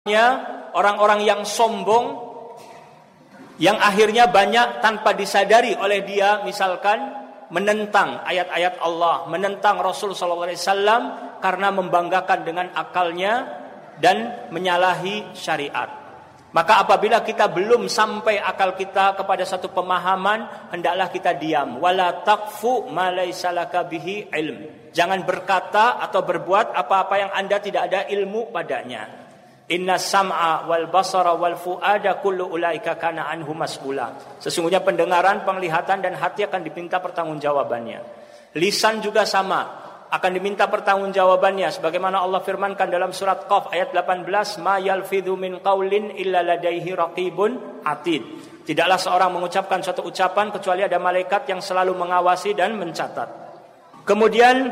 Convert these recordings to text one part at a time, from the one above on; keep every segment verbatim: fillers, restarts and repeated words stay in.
orang-orang yang sombong, yang akhirnya banyak tanpa disadari oleh dia, misalkan menentang ayat-ayat Allah, menentang Rasul sallallahu alaihi wasallam karena membanggakan dengan akalnya dan menyalahi syariat. Maka apabila kita belum sampai akal kita kepada satu pemahaman, hendaklah kita diam. Wala taqfu ma laysa laka bihi ilm. Jangan berkata atau berbuat apa-apa yang Anda tidak ada ilmu padanya. Inna sam'a wal basara wal fu'ada kullu ulaika kana anhu mas'ula. Sesungguhnya pendengaran, penglihatan dan hati akan diminta pertanggungjawabannya. Lisan juga sama, akan diminta pertanggungjawabannya sebagaimana Allah firmankan dalam surat Qaf ayat delapan belas, ma yalfidhu min qaulin illa ladaihi raqibun atid. Tidaklah seorang mengucapkan suatu ucapan kecuali ada malaikat yang selalu mengawasi dan mencatat. Kemudian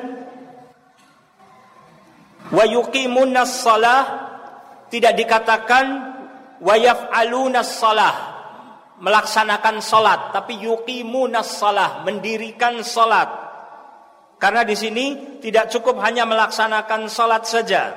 wa yuqimunas shalah, tidak dikatakan wa yaf'alunas shalah, melaksanakan salat, tapi yuqimunas shalah, mendirikan salat. Karena di sini tidak cukup hanya melaksanakan salat saja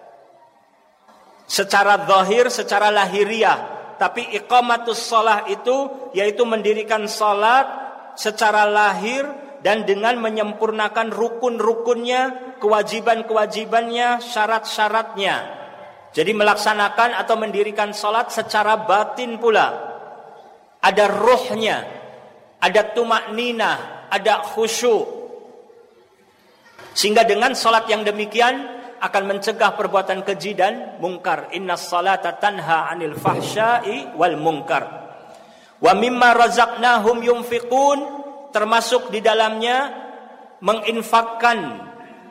secara zahir, secara lahiriah, tapi iqamatus shalah itu yaitu mendirikan salat secara lahir dan dengan menyempurnakan rukun-rukunnya, kewajiban-kewajibannya, syarat-syaratnya. Jadi melaksanakan atau mendirikan salat secara batin pula. Ada ruhnya, ada tumakninah, ada khusyuk. Sehingga dengan salat yang demikian akan mencegah perbuatan keji dan mungkar. Innas salata tanha 'anil fahsya'i wal munkar. Wa mimma razaqnahum yunfiqun, termasuk di dalamnya menginfakkan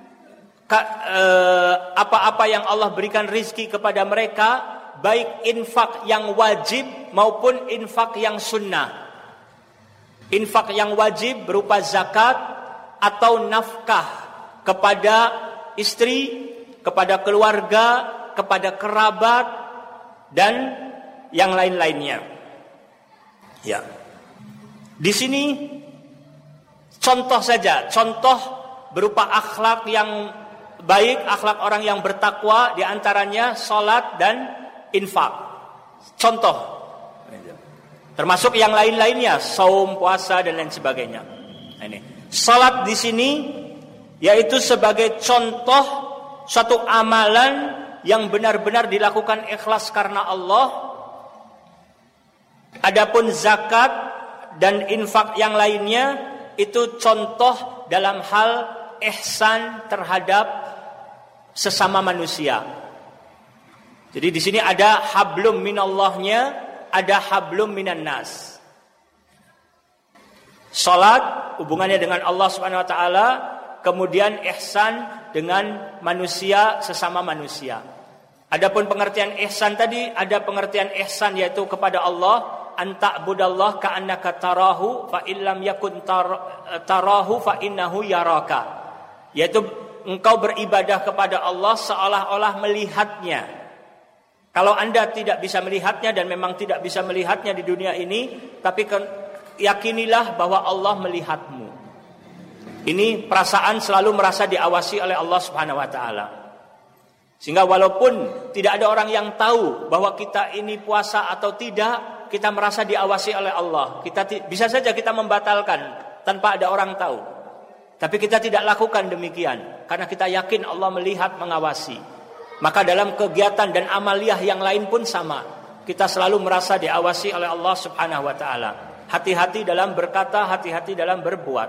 apa-apa yang Allah berikan rizki kepada mereka, baik infak yang wajib maupun infak yang sunnah. Infak yang wajib berupa zakat atau nafkah kepada istri, kepada keluarga, kepada kerabat dan yang lain-lainnya. Ya. Di sini contoh saja, contoh berupa akhlak yang baik, akhlak orang yang bertakwa, diantaranya salat dan infak. Contoh, termasuk yang lain-lainnya, saum, puasa dan lain sebagainya. Nah, ini salat di sini yaitu sebagai contoh suatu amalan yang benar-benar dilakukan ikhlas karena Allah. Adapun zakat dan infak yang lainnya itu contoh dalam hal ihsan terhadap sesama manusia. Jadi di sini ada hablum minallahnya, ada hablum minan nas. Salat hubungannya dengan Allah Subhanahu wa taala, kemudian ihsan dengan manusia, sesama manusia. Adapun pengertian ihsan tadi, ada pengertian ihsan yaitu kepada Allah, anta'budallah ka'annaka tarahu fa illam yakun tarahu fa innahu yaraka. Yaitu engkau beribadah kepada Allah seolah-olah melihatnya. Kalau Anda tidak bisa melihatnya dan memang tidak bisa melihatnya di dunia ini, tapi yakinilah bahwa Allah melihatmu. Ini perasaan selalu merasa diawasi oleh Allah Subhanahu wa taala. Sehingga walaupun tidak ada orang yang tahu bahwa kita ini puasa atau tidak, kita merasa diawasi oleh Allah. Kita bisa saja kita membatalkan tanpa ada orang tahu. Tapi kita tidak lakukan demikian karena kita yakin Allah melihat, mengawasi. Maka dalam kegiatan dan amaliyah yang lain pun sama. Kita selalu merasa diawasi oleh Allah Subhanahu wa taala. Hati-hati dalam berkata, hati-hati dalam berbuat.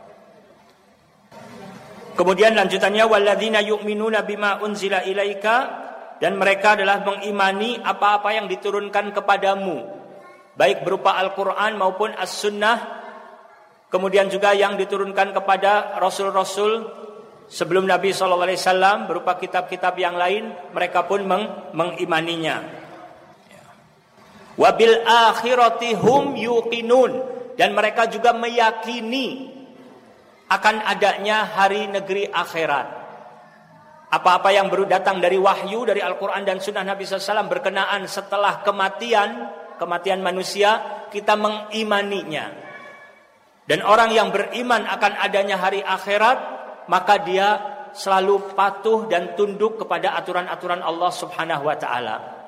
Kemudian lanjutannya walladzina yu'minuna bima unzila ilaika, dan mereka adalah mengimani apa-apa yang diturunkan kepadamu, baik berupa Al-Qur'an maupun As-Sunnah. Kemudian juga yang diturunkan kepada Rasul-Rasul sebelum Nabi shallallahu alaihi wasallam berupa kitab-kitab yang lain, mereka pun meng- mengimaninya. Wabil akhirati hum yuqinun, dan mereka juga meyakini akan adanya hari negeri akhirat. Apa-apa yang baru datang dari wahyu, dari Al-Quran dan Sunnah Nabi shallallahu alaihi wasallam berkenaan setelah kematian, kematian manusia, kita mengimaninya. Dan orang yang beriman akan adanya hari akhirat, maka dia selalu patuh dan tunduk kepada aturan-aturan Allah Subhanahu wa taala.